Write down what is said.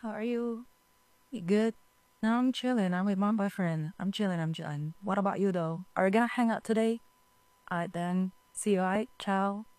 How are you? You good? No, I'm chilling. I'm with my boyfriend. I'm chilling. I'm chilling. What about you though? Are we gonna hang out today? Alright then. See you. Alright. Ciao.